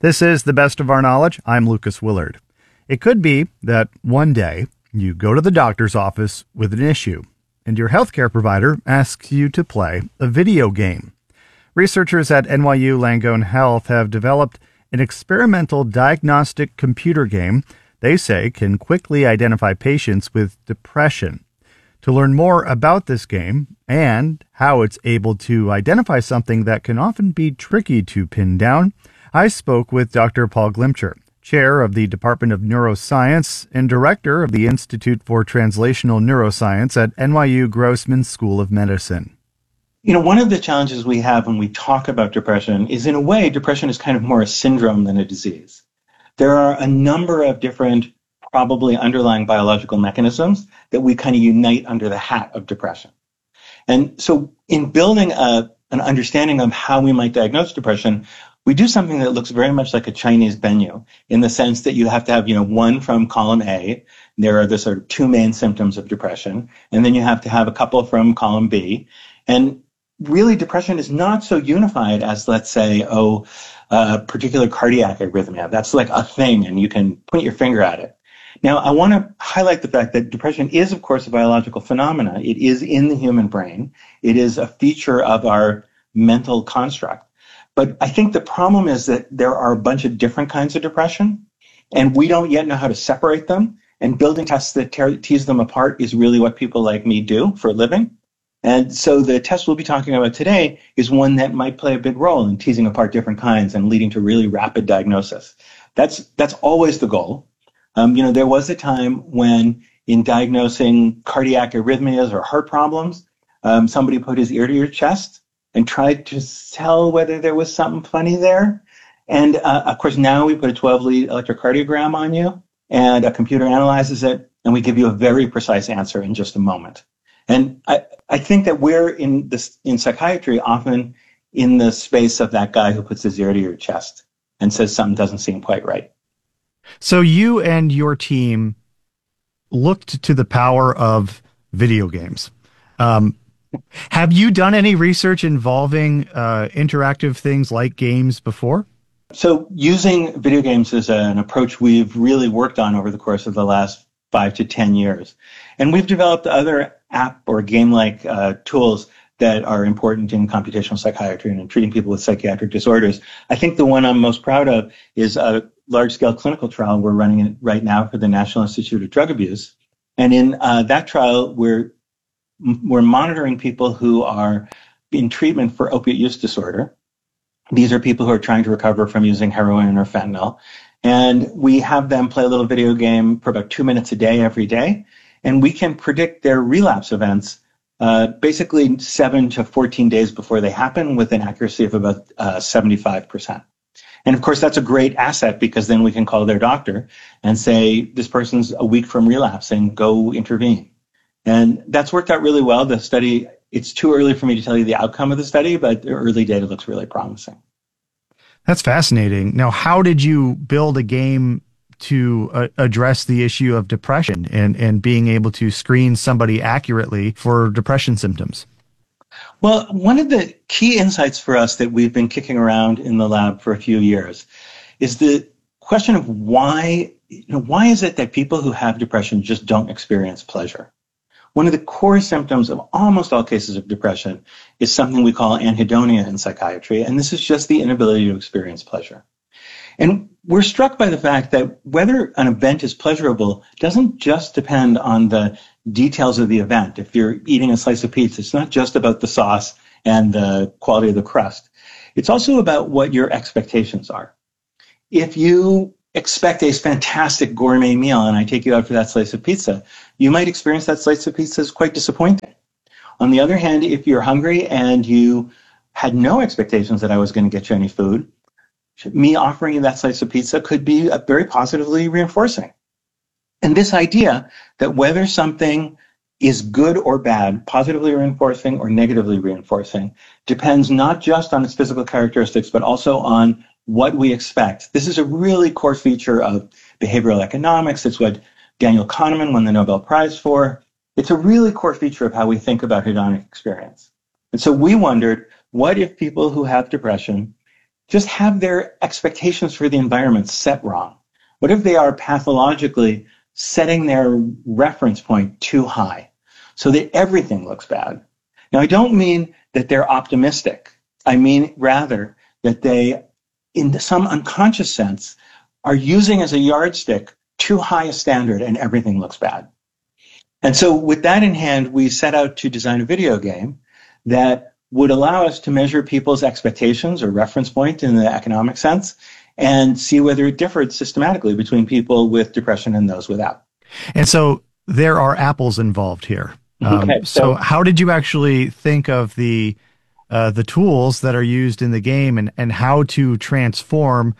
This is The Best of Our Knowledge. I'm Lucas Willard. It could be that one day you go to the doctor's office with an issue and your healthcare provider asks you to play a video game. Researchers at NYU Langone Health have developed an experimental diagnostic computer game they say can quickly identify patients with depression. To learn more about this game and how it's able to identify something that can often be tricky to pin down, I spoke with Dr. Paul Glimcher, chair of the Department of Neuroscience and director of the Institute for Translational Neuroscience at NYU Grossman School of Medicine. One of the challenges we have when we talk about depression is, in a way, depression is kind of more a syndrome than a disease. There are a number of different, probably underlying biological mechanisms that we kind of unite under the hat of depression. And so in building an understanding of how we might diagnose depression, we do something that looks very much like a Chinese menu, in the sense that you have to have, one from column A. There are the sort of two main symptoms of depression. And then you have to have a couple from column B. And really, depression is not so unified as, let's say, a particular cardiac arrhythmia. That's like a thing, and you can point your finger at it. Now, I want to highlight the fact that depression is, of course, a biological phenomena. It is in the human brain. It is a feature of our mental construct. But I think the problem is that there are a bunch of different kinds of depression, and we don't yet know how to separate them. And building tests that tease them apart is really what people like me do for a living. And so the test we'll be talking about today is one that might play a big role in teasing apart different kinds and leading to really rapid diagnosis. That's always the goal. There was a time when, in diagnosing cardiac arrhythmias or heart problems, somebody put his ear to your chest and tried to tell whether there was something funny there. And of course, now we put a 12-lead electrocardiogram on you, and a computer analyzes it, and we give you a very precise answer in just a moment. And I think that we're in psychiatry often in the space of that guy who puts his ear to your chest and says something doesn't seem quite right. So you and your team looked to the power of video games. Have you done any research involving interactive things like games before? So using video games is an approach we've really worked on over the course of the last 5 to 10 years. And we've developed other app or game-like tools that are important in computational psychiatry and in treating people with psychiatric disorders. I think the one I'm most proud of is a large-scale clinical trial we're running right now for the National Institute of Drug Abuse. And in that trial, we're monitoring people who are in treatment for opiate use disorder. These are people who are trying to recover from using heroin or fentanyl. And we have them play a little video game for about 2 minutes a day every day. And we can predict their relapse events basically 7 to 14 days before they happen, with an accuracy of about 75%. And of course, that's a great asset, because then we can call their doctor and say, this person's a week from relapsing, go intervene. And that's worked out really well. The study, it's too early for me to tell you the outcome of the study, but the early data looks really promising. That's fascinating. Now, how did you build a game to address the issue of depression and being able to screen somebody accurately for depression symptoms? Well, one of the key insights for us that we've been kicking around in the lab for a few years is the question of why is it that people who have depression just don't experience pleasure? One of the core symptoms of almost all cases of depression is something we call anhedonia in psychiatry, and this is just the inability to experience pleasure. And we're struck by the fact that whether an event is pleasurable doesn't just depend on the details of the event. If you're eating a slice of pizza, it's not just about the sauce and the quality of the crust. It's also about what your expectations are. If you expect a fantastic gourmet meal and I take you out for that slice of pizza, you might experience that slice of pizza as quite disappointing. On the other hand, if you're hungry and you had no expectations that I was going to get you any food, me offering you that slice of pizza could be very positively reinforcing. And this idea that whether something is good or bad, positively reinforcing or negatively reinforcing, depends not just on its physical characteristics, but also on what we expect. This is a really core feature of behavioral economics. It's what Daniel Kahneman won the Nobel Prize for. It's a really core feature of how we think about hedonic experience. And so we wondered, what if people who have depression just have their expectations for the environment set wrong? What if they are pathologically setting their reference point too high so that everything looks bad? Now, I don't mean that they're optimistic. I mean rather that they, in some unconscious sense, are using as a yardstick too high a standard and everything looks bad. And so with that in hand, we set out to design a video game that would allow us to measure people's expectations or reference point in the economic sense and see whether it differed systematically between people with depression and those without. And so there are apples involved here. Okay, so how did you actually think of the tools that are used in the game and how to transform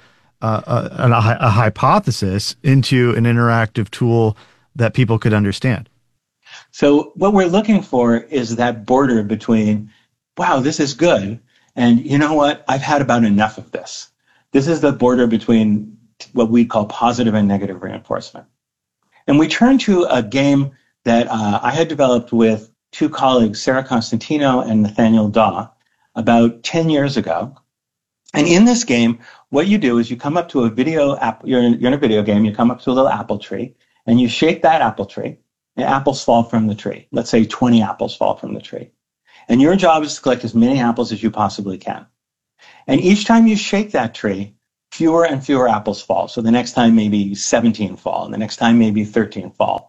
a hypothesis into an interactive tool that people could understand? So what we're looking for is that border between, wow, this is good, and you know what, I've had about enough of this. This is the border between what we call positive and negative reinforcement. And we turn to a game that I had developed with two colleagues, Sarah Constantino and Nathaniel Daw, about 10 years ago. And in this game, what you do is you come up to a video app, you're in a video game, you come up to a little apple tree, and you shake that apple tree, and apples fall from the tree. Let's say 20 apples fall from the tree. And your job is to collect as many apples as you possibly can. And each time you shake that tree, fewer and fewer apples fall. So the next time maybe 17 fall, and the next time maybe 13 fall.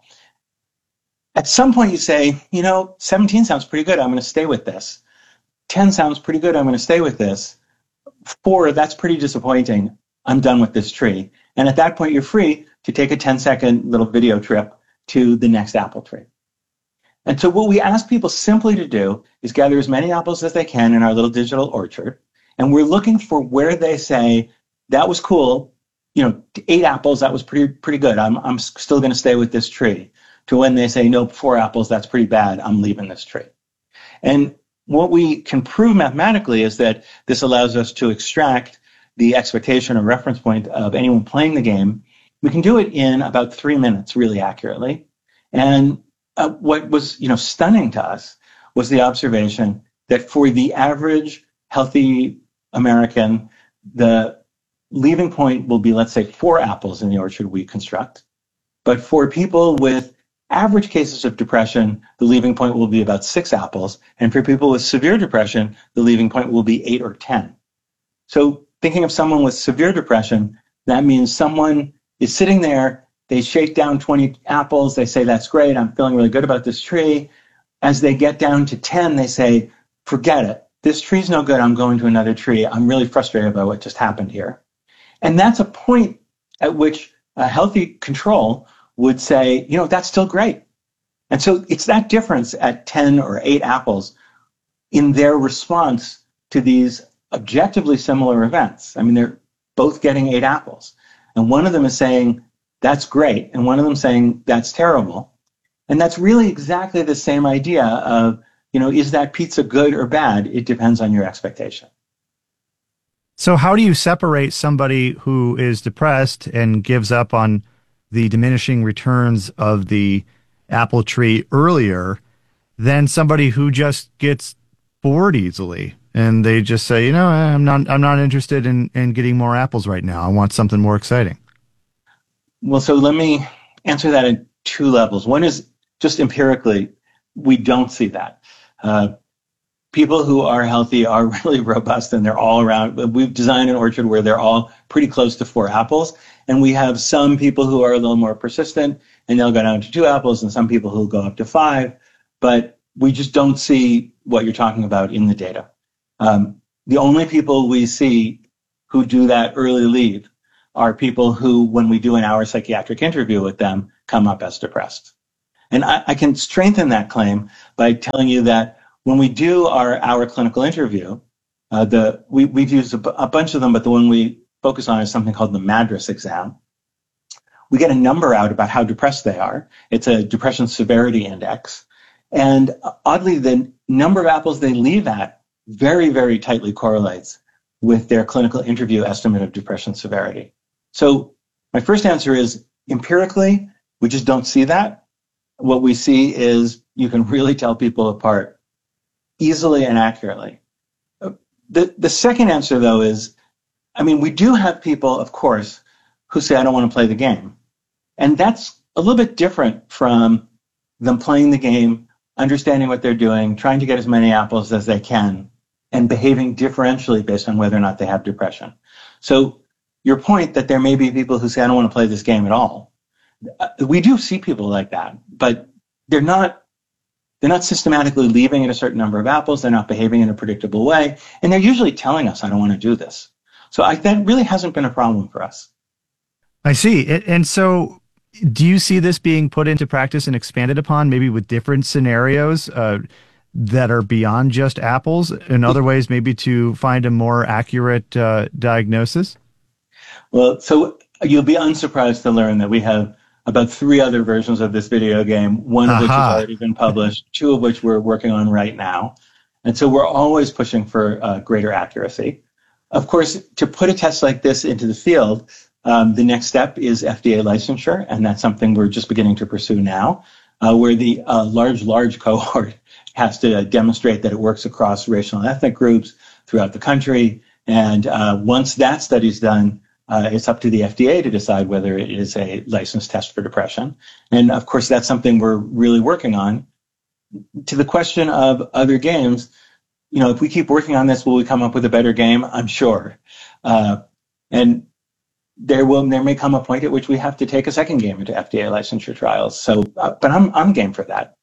At some point you say, 17 sounds pretty good, I'm going to stay with this. 10 sounds pretty good, I'm going to stay with this. 4, that's pretty disappointing, I'm done with this tree. And at that point you're free to take a 10-second little video trip to the next apple tree. And so what we ask people simply to do is gather as many apples as they can in our little digital orchard. And we're looking for where they say, that was cool, 8 apples, that was pretty good. I'm still going to stay with this tree. To when they say, nope, 4 apples, that's pretty bad, I'm leaving this tree. And what we can prove mathematically is that this allows us to extract the expectation or reference point of anyone playing the game. We can do it in about 3 minutes really accurately. And what was stunning to us was the observation that for the average healthy American, the leaving point will be, let's say, 4 apples in the orchard we construct. But for people with average cases of depression, the leaving point will be about 6 apples. And for people with severe depression, the leaving point will be 8 or 10. So thinking of someone with severe depression, that means someone is sitting there, they shake down 20 apples, they say, that's great, I'm feeling really good about this tree. As they get down to 10, they say, forget it, this tree's no good, I'm going to another tree, I'm really frustrated by what just happened here. And that's a point at which a healthy control would say, that's still great. And so it's that difference at 10 or 8 apples in their response to these objectively similar events. I mean, they're both getting 8 apples. And one of them is saying, that's great. And one of them saying, that's terrible. And that's really exactly the same idea of, is that pizza good or bad? It depends on your expectation. So how do you separate somebody who is depressed and gives up on the diminishing returns of the apple tree earlier than somebody who just gets bored easily and they just say, I'm not interested in getting more apples right now. I want something more exciting? Well, so let me answer that in 2 levels. One is just empirically, we don't see that. People who are healthy are really robust and they're all around. We've designed an orchard where they're all pretty close to 4 apples. And we have some people who are a little more persistent and they'll go down to 2 apples and some people who go up to 5. But we just don't see what you're talking about in the data. The only people we see who do that early leave are people who, when we do an hour psychiatric interview with them, come up as depressed. And I can strengthen that claim by telling you that when we do our hour clinical interview, we've used a bunch of them, but the one we focus on is something called the MADRS exam. We get a number out about how depressed they are. It's a depression severity index. And oddly, the number of apples they leave at very, very tightly correlates with their clinical interview estimate of depression severity. So my first answer is empirically, we just don't see that. What we see is you can really tell people apart easily and accurately. The second answer, though, is I mean, we do have people, of course, who say, I don't want to play the game. And that's a little bit different from them playing the game, understanding what they're doing, trying to get as many apples as they can, and behaving differentially based on whether or not they have depression. So your point that there may be people who say, I don't want to play this game at all. We do see people like that, but they're not systematically leaving at a certain number of apples. They're not behaving in a predictable way. And they're usually telling us, I don't want to do this. So that really hasn't been a problem for us. I see. And so do you see this being put into practice and expanded upon, maybe with different scenarios that are beyond just apples, in other ways, maybe to find a more accurate diagnosis? Well, so you'll be unsurprised to learn that we have about 3 other versions of this video game, one of which has already been published, 2 of which we're working on right now. And so we're always pushing for greater accuracy. Of course, to put a test like this into the field, the next step is FDA licensure, and that's something we're just beginning to pursue now, where the large cohort has to demonstrate that it works across racial and ethnic groups throughout the country. And once that study's done, it's up to the FDA to decide whether it is a licensed test for depression. And of course, that's something we're really working on. To the question of other games, if we keep working on this, will we come up with a better game? I'm sure. And there may come a point at which we have to take a second game into FDA licensure trials. So, but I'm game for that.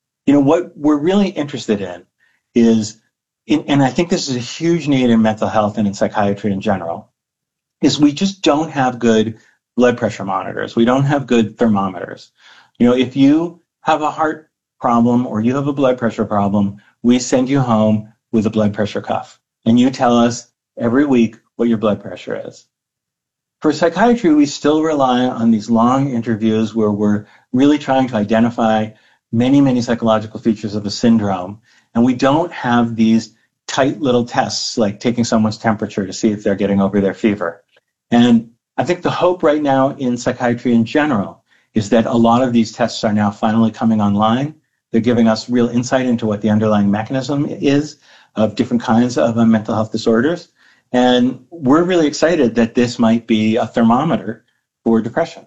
What we're really interested in is, and I think this is a huge need in mental health and in psychiatry in general, is we just don't have good blood pressure monitors. We don't have good thermometers. If you have a heart problem or you have a blood pressure problem, we send you home with a blood pressure cuff, and you tell us every week what your blood pressure is. For psychiatry, we still rely on these long interviews where we're really trying to identify many, many psychological features of a syndrome, and we don't have these tight little tests like taking someone's temperature to see if they're getting over their fever. And I think the hope right now in psychiatry in general is that a lot of these tests are now finally coming online. They're giving us real insight into what the underlying mechanism is of different kinds of mental health disorders. And we're really excited that this might be a thermometer for depression.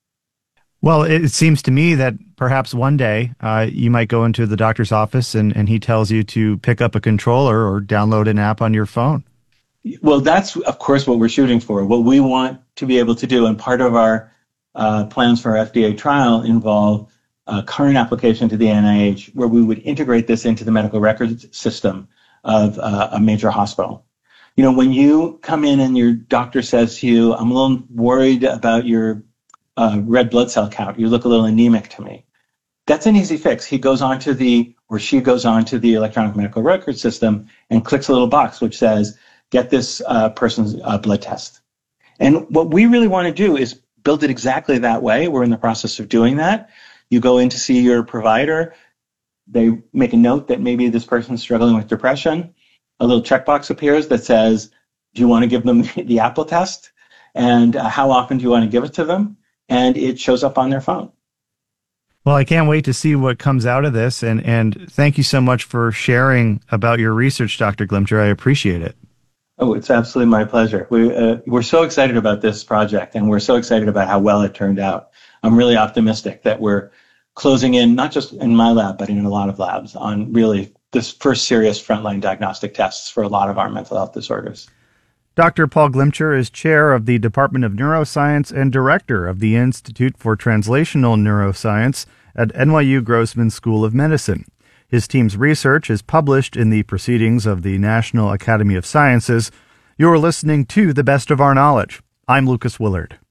Well, it seems to me that perhaps one day you might go into the doctor's office and he tells you to pick up a controller or download an app on your phone. Well, that's, of course, what we're shooting for. What we want to be able to do, and part of our plans for our FDA trial involve a current application to the NIH where we would integrate this into the medical records system of a major hospital. When you come in and your doctor says to you, I'm a little worried about your red blood cell count. You look a little anemic to me. That's an easy fix. He goes on to she goes on to the electronic medical record system and clicks a little box which says, get this person's blood test. And what we really want to do is build it exactly that way. We're in the process of doing that. You go in to see your provider. They make a note that maybe this person's struggling with depression. A little checkbox appears that says, do you want to give them the Apple test? And how often do you want to give it to them? And it shows up on their phone. Well, I can't wait to see what comes out of this. And thank you so much for sharing about your research, Dr. Glimcher. I appreciate it. Oh, it's absolutely my pleasure. We're so excited about this project, and we're so excited about how well it turned out. I'm really optimistic that we're closing in, not just in my lab, but in a lot of labs, on really this first serious frontline diagnostic tests for a lot of our mental health disorders. Dr. Paul Glimcher is chair of the Department of Neuroscience and director of the Institute for Translational Neuroscience at NYU Grossman School of Medicine. His team's research is published in the Proceedings of the National Academy of Sciences. You're listening to The Best of Our Knowledge. I'm Lucas Willard.